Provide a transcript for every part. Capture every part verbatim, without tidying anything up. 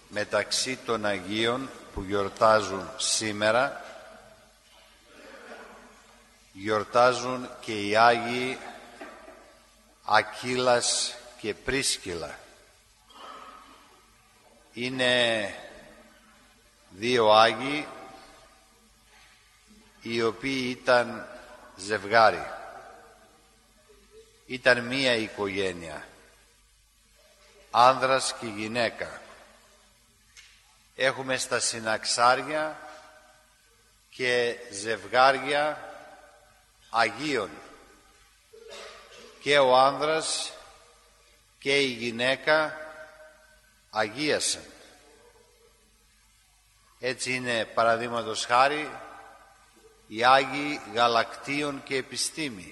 μεταξύ των Αγίων που γιορτάζουν σήμερα, γιορτάζουν και οι Άγιοι Ακύλας και Πρίσκυλα. Είναι δύο Άγιοι οι οποίοι ήταν ζευγάρι, ήταν μία οικογένεια, άνδρας και γυναίκα. Έχουμε στα συναξάρια και ζευγάρια Αγίων, και ο άνδρας και η γυναίκα αγίασαν. Έτσι είναι, παραδείγματος χάρη, οι Άγιοι Γαλακτίων και Επιστήμη,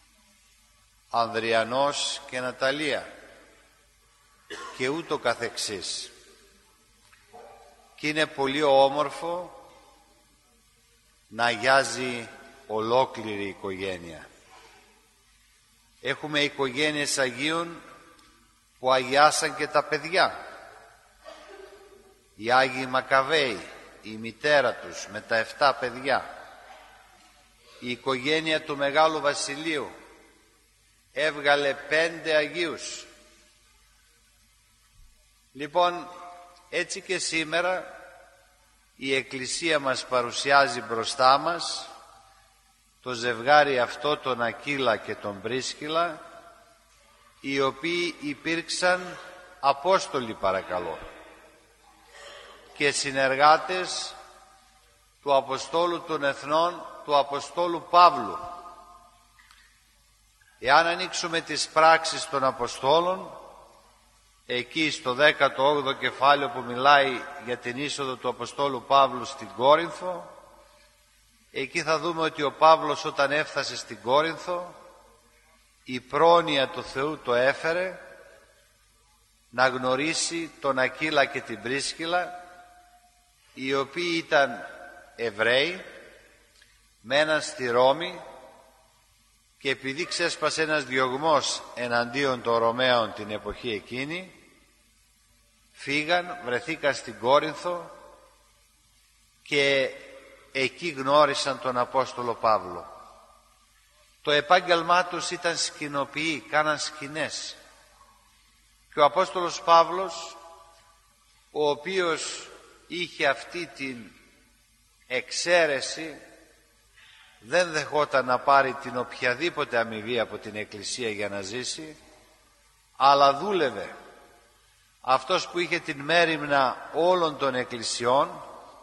Ανδριανός και Ναταλία και ούτω καθεξής. Και είναι πολύ όμορφο να αγιάζει ολόκληρη η οικογένεια. Έχουμε οικογένειες Αγίων που αγιάσαν και τα παιδιά. Οι Άγιοι Μακαβαίοι, η μητέρα τους με τα εφτά παιδιά. Η οικογένεια του Μεγάλου Βασιλείου έβγαλε πέντε Αγίους. Λοιπόν, έτσι και σήμερα η Εκκλησία μας παρουσιάζει μπροστά μας το ζευγάρι αυτό, τον Ακύλα και τον Πρίσκυλα, οι οποίοι υπήρξαν Απόστολοι, παρακαλώ, και συνεργάτες του Αποστόλου των Εθνών, του Αποστόλου Παύλου. Εάν ανοίξουμε τις πράξεις των Αποστόλων, εκεί στο δέκατο όγδοο κεφάλαιο που μιλάει για την είσοδο του Αποστόλου Παύλου στην Κόρινθο, εκεί θα δούμε ότι ο Παύλος όταν έφτασε στην Κόρινθο, η πρόνοια του Θεού το έφερε να γνωρίσει τον Ακύλα και την Πρίσκυλα, οι οποίοι ήταν Εβραίοι, μέναν στη Ρώμη, και επειδή ξέσπασε ένας διωγμός εναντίον των Ρωμαίων την εποχή εκείνη, φύγαν, βρεθήκαν στην Κόρινθο και εκεί γνώρισαν τον Απόστολο Παύλο. Το επάγγελμά τους ήταν σκηνοποιοί, κάναν σκηνές. Και ο Απόστολος Παύλος, ο οποίος είχε αυτή την εξαίρεση, δεν δεχόταν να πάρει την οποιαδήποτε αμοιβή από την Εκκλησία για να ζήσει, αλλά δούλευε. Αυτός που είχε την μέριμνα όλων των εκκλησιών,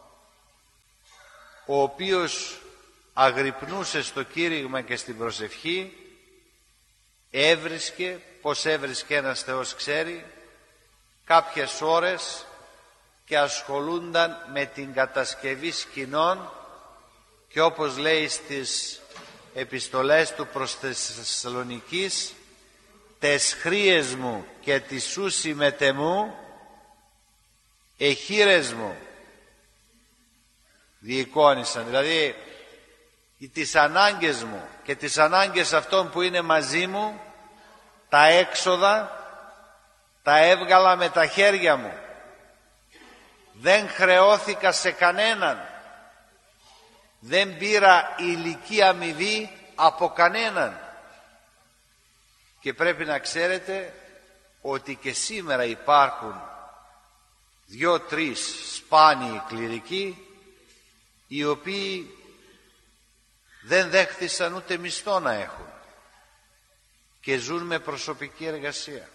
ο οποίος αγρυπνούσε στο κήρυγμα και στην προσευχή, έβρισκε, πως έβρισκε ένας Θεός ξέρει, κάποιες ώρες και ασχολούνταν με την κατασκευή σκηνών, και όπως λέει στις επιστολές του προς Θεσσαλονικής, «Τες χρίες μου και τις σου συμμετεμού, εχείρες μου διεικόνησαν». Δηλαδή τις ανάγκες μου και τις ανάγκες αυτών που είναι μαζί μου, τα έξοδα τα έβγαλα με τα χέρια μου. Δεν χρεώθηκα σε κανέναν, δεν πήρα υλική αμοιβή από κανέναν. Και πρέπει να ξέρετε ότι και σήμερα υπάρχουν δυο-τρεις σπάνιοι κληρικοί, οι οποίοι δεν δέχθησαν ούτε μισθό να έχουν και ζουν με προσωπική εργασία.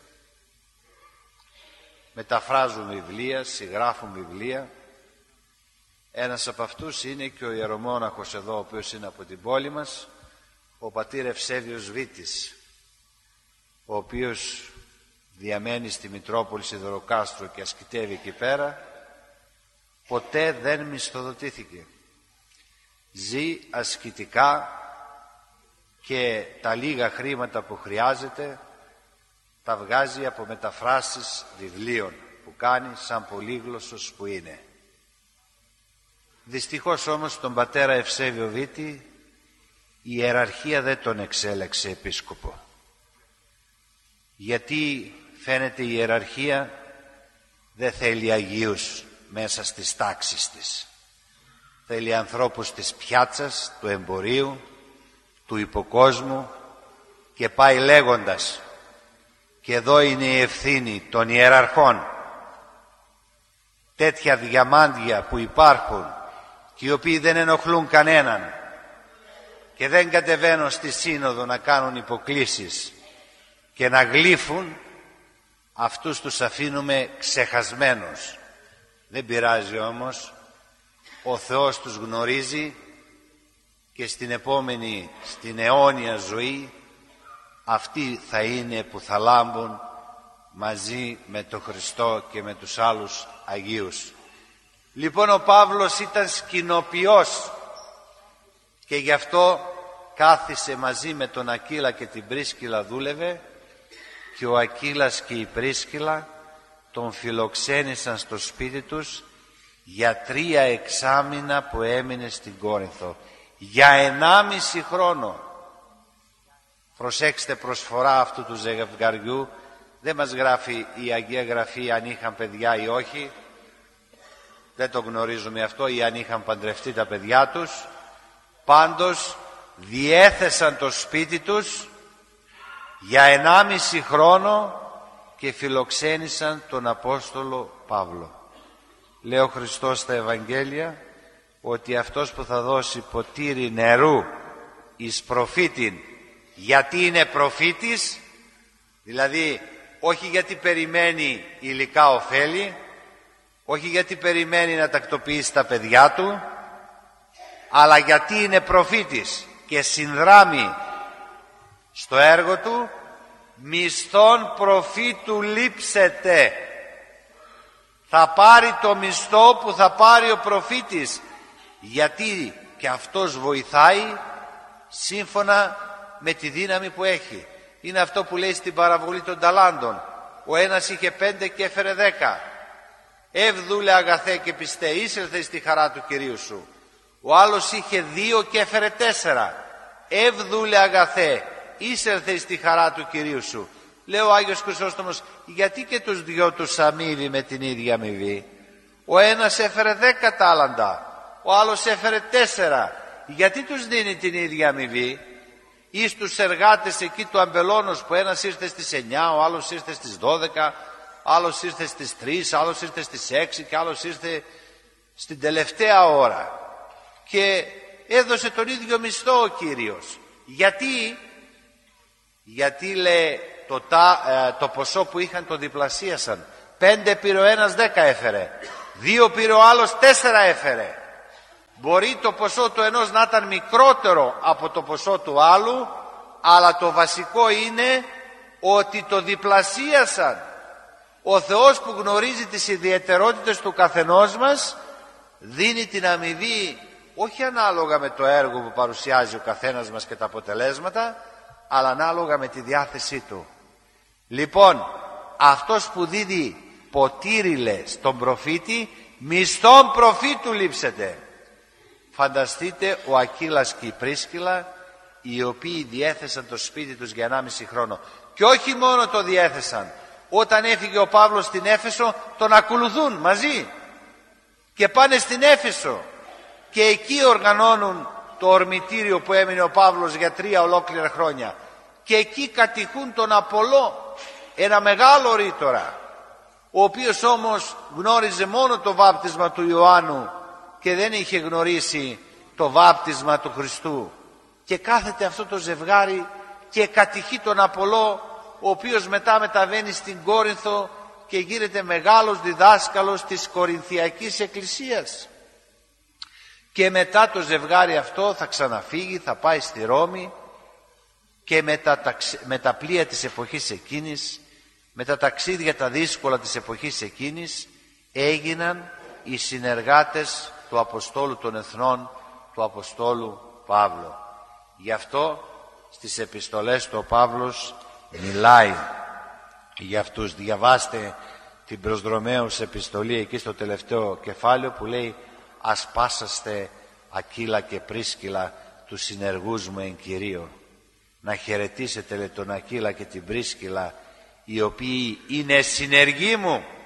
Μεταφράζουν βιβλία, συγγράφουν βιβλία. Ένας από αυτούς είναι και ο ιερομόναχος εδώ, ο οποίος είναι από την πόλη μας, ο πατήρ Ευσέβιος Βίτης, ο οποίος διαμένει στη Μητρόπολη Σιδηροκάστρο και ασκητεύει εκεί πέρα. Ποτέ δεν μισθοδοτήθηκε. Ζει ασκητικά και τα λίγα χρήματα που χρειάζεται τα βγάζει από μεταφράσεις βιβλίων που κάνει, σαν πολύγλωσσος που είναι. Δυστυχώς όμως τον πατέρα Ευσέβιο Βίτη η ιεραρχία δεν τον εξέλεξε επίσκοπο. Γιατί φαίνεται η ιεραρχία δεν θέλει αγίους μέσα στις τάξεις της. Θέλει ανθρώπους της πιάτσας, του εμπορίου, του υποκόσμου, και πάει λέγοντας. Και εδώ είναι η ευθύνη των ιεραρχών. Τέτοια διαμάντια που υπάρχουν και οι οποίοι δεν ενοχλούν κανέναν και δεν κατεβαίνουν στη σύνοδο να κάνουν υποκλήσεις και να γλύφουν, αυτούς τους αφήνουμε ξεχασμένους. Δεν πειράζει όμως, ο Θεός τους γνωρίζει και στην επόμενη, στην αιώνια ζωή, αυτοί θα είναι που θα λάμπουν μαζί με τον Χριστό και με τους άλλους Αγίους. Λοιπόν, ο Παύλος ήταν σκηνοποιός και γι' αυτό κάθισε μαζί με τον Ακύλα και την Πρίσκυλα, δούλευε, και ο Ακύλας και η Πρίσκυλα τον φιλοξένησαν στο σπίτι τους για τρία εξάμηνα που έμεινε στην Κόρινθο. Για ενάμιση χρόνο. Προσέξτε, προσφορά αυτού του ζευγαριού, δεν μας γράφει η Αγία Γραφή αν είχαν παιδιά ή όχι, δεν το γνωρίζουμε αυτό, ή αν είχαν παντρευτεί τα παιδιά τους. Πάντως διέθεσαν το σπίτι τους για ενάμιση χρόνο και φιλοξένησαν τον Απόστολο Παύλο. Λέει ο Χριστός στα Ευαγγέλια ότι αυτός που θα δώσει ποτήρι νερού εις προφήτην, γιατί είναι προφήτης, δηλαδή όχι γιατί περιμένει υλικά ωφέλη, όχι γιατί περιμένει να τακτοποιήσει τα παιδιά του, αλλά γιατί είναι προφήτης και συνδράμει στο έργο του, μισθόν προφήτου λείψετε. Θα πάρει το μισθό που θα πάρει ο προφήτης, γιατί και αυτός βοηθάει σύμφωνα με τη δύναμη που έχει. Είναι αυτό που λέει στην παραβολή των ταλάντων. Ο ένας είχε πέντε και έφερε δέκα. Εύδουλε αγαθέ και πιστέ, είσελθε στη χαρά του Κυρίου σου. Ο άλλος είχε δύο και έφερε τέσσερα. Εύδουλε αγαθέ, είσελθε στη χαρά του Κυρίου σου. Λέει ο Άγιος Χρυσόστομος, γιατί και τους δυο τους αμείβει με την ίδια αμοιβή? Ο ένας έφερε δέκα τάλαντα, ο άλλος έφερε τέσσερα. Γιατί τους δίνει την ίδια αμοιβή? Ή στους εργάτες εκεί του αμπελώνος, που ένας ήρθε στις εννιά, ο άλλος ήρθε στις δώδεκα, άλλος ήρθε στις τρεις, άλλος ήρθε στις έξι και άλλος ήρθε στην τελευταία ώρα και έδωσε τον ίδιο μισθό ο Κύριος. Γιατί? Γιατί λέει το, τα, ε, το ποσό που είχαν το διπλασίασαν. Πέντε πήρε ο ένας, δέκα έφερε. Δύο πήρε ο άλλος, τέσσερα έφερε. Μπορεί το ποσό του ενός να ήταν μικρότερο από το ποσό του άλλου, αλλά το βασικό είναι ότι το διπλασίασαν. Ο Θεός που γνωρίζει τις ιδιαιτερότητες του καθενός μας δίνει την αμοιβή όχι ανάλογα με το έργο που παρουσιάζει ο καθένας μας και τα αποτελέσματα, αλλά ανάλογα με τη διάθεσή του. Λοιπόν, αυτός που δίδει ποτήρι, λε, στον προφήτη, μισθόν προφήτου λείψετε. Φανταστείτε ο Ακύλας και η Πρίσκυλα, οι οποίοι διέθεσαν το σπίτι τους για ενάμιση χρόνο. Και όχι μόνο το διέθεσαν, όταν έφυγε ο Παύλος στην Έφεσο τον ακολουθούν μαζί και πάνε στην Έφεσο και εκεί οργανώνουν το ορμητήριο που έμεινε ο Παύλος για τρία ολόκληρα χρόνια και εκεί κατοικούν τον Απολό, ένα μεγάλο ρήτορα, ο οποίος όμως γνώριζε μόνο το βάπτισμα του Ιωάννου και δεν είχε γνωρίσει το βάπτισμα του Χριστού, και κάθεται αυτό το ζευγάρι και κατηχεί τον Απολό, ο οποίος μετά μεταβαίνει στην Κόρινθο και γίνεται μεγάλος διδάσκαλος της Κορινθιακής Εκκλησίας. Και μετά το ζευγάρι αυτό θα ξαναφύγει, θα πάει στη Ρώμη και με τα, με τα πλοία της εποχής εκείνης, με τα ταξίδια τα δύσκολα της εποχής εκείνης, έγιναν οι συνεργάτες του Αποστόλου των Εθνών, του Αποστόλου Παύλου. Γι' αυτό στις επιστολές του ο Παύλος μιλάει για αυτούς. Διαβάστε την προς Ρωμαίους επιστολή εκεί στο τελευταίο κεφάλαιο που λέει «Ας πάσαστε Ακύλα και Πρίσκυλα τους συνεργούς μου εν Κυρίω». Να χαιρετήσετε, λέει, τον Ακύλα και την Πρίσκυλα, οι οποίοι είναι συνεργοί μου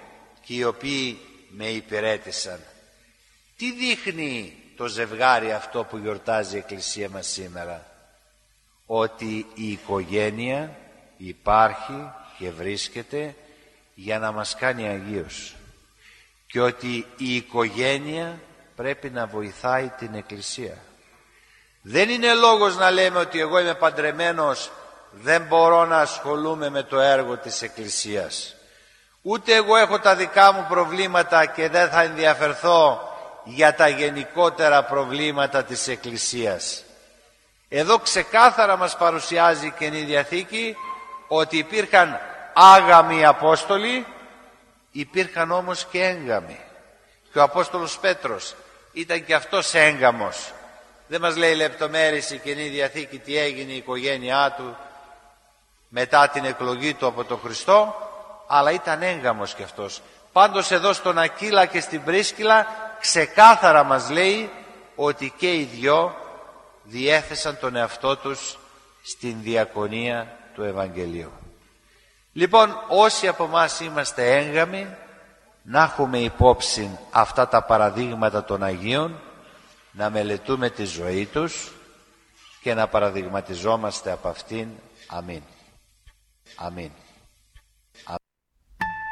και οι οποίοι με υπηρέτησαν. Τι δείχνει το ζευγάρι αυτό που γιορτάζει η Εκκλησία μας σήμερα? Ότι η οικογένεια υπάρχει και βρίσκεται για να μας κάνει Αγίους και ότι η οικογένεια πρέπει να βοηθάει την Εκκλησία. Δεν είναι λόγος να λέμε ότι εγώ είμαι παντρεμένος, δεν μπορώ να ασχολούμαι με το έργο της Εκκλησίας. Ούτε εγώ έχω τα δικά μου προβλήματα και δεν θα ενδιαφερθώ για τα γενικότερα προβλήματα της Εκκλησίας. Εδώ ξεκάθαρα μας παρουσιάζει η Καινή Διαθήκη ότι υπήρχαν άγαμοι Απόστολοι, υπήρχαν όμως και έγκαμοι. Και ο Απόστολος Πέτρος ήταν και αυτός έγκαμος. Δεν μας λέει λεπτομέρειες η Καινή Διαθήκη τι έγινε η οικογένειά του μετά την εκλογή του από τον Χριστό, αλλά ήταν έγκαμος και αυτός. Πάντως εδώ στον Ακύλα και στην Πρίσκυλα ξεκάθαρα μας λέει ότι και οι δυο διέθεσαν τον εαυτό τους στην διακονία του Ευαγγελίου. Λοιπόν, όσοι από εμάς είμαστε έγκαμοι, να έχουμε υπόψη αυτά τα παραδείγματα των Αγίων, να μελετούμε τη ζωή τους και να παραδειγματιζόμαστε από αυτήν. Αμήν. Αμήν.